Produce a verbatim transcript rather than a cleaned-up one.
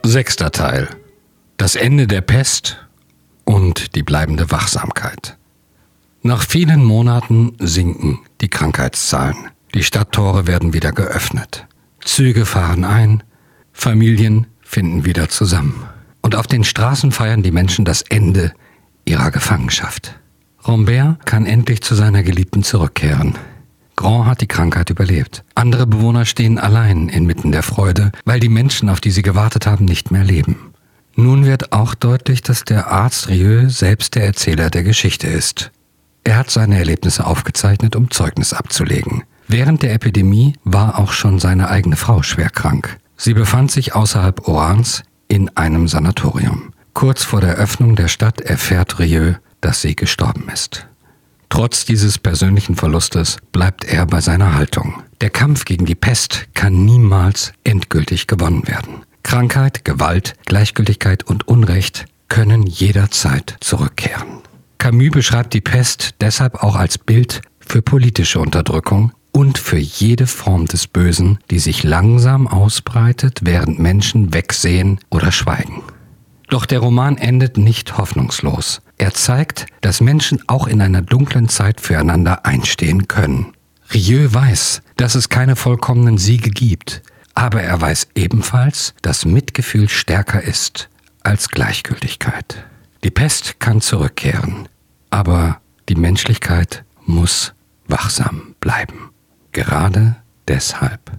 Sechster Teil. Das Ende der Pest und die bleibende Wachsamkeit. Nach vielen Monaten sinken die Krankheitszahlen. Die Stadttore werden wieder geöffnet. Züge fahren ein, Familien finden wieder zusammen. Und auf den Straßen feiern die Menschen das Ende ihrer Gefangenschaft. Rambert kann endlich zu seiner Geliebten zurückkehren. Grand hat die Krankheit überlebt. Andere Bewohner stehen allein inmitten der Freude, weil die Menschen, auf die sie gewartet haben, nicht mehr leben. Nun wird auch deutlich, dass der Arzt Rieu selbst der Erzähler der Geschichte ist. Er hat seine Erlebnisse aufgezeichnet, um Zeugnis abzulegen. Während der Epidemie war auch schon seine eigene Frau schwer krank. Sie befand sich außerhalb Orans in einem Sanatorium. Kurz vor der Öffnung der Stadt erfährt Rieu, dass sie gestorben ist. Trotz dieses persönlichen Verlustes bleibt er bei seiner Haltung. Der Kampf gegen die Pest kann niemals endgültig gewonnen werden. Krankheit, Gewalt, Gleichgültigkeit und Unrecht können jederzeit zurückkehren. Camus beschreibt die Pest deshalb auch als Bild für politische Unterdrückung und für jede Form des Bösen, die sich langsam ausbreitet, während Menschen wegsehen oder schweigen. Doch der Roman endet nicht hoffnungslos. Er zeigt, dass Menschen auch in einer dunklen Zeit füreinander einstehen können. Rieu weiß, dass es keine vollkommenen Siege gibt, aber er weiß ebenfalls, dass Mitgefühl stärker ist als Gleichgültigkeit. Die Pest kann zurückkehren, aber die Menschlichkeit muss wachsam bleiben. Gerade deshalb.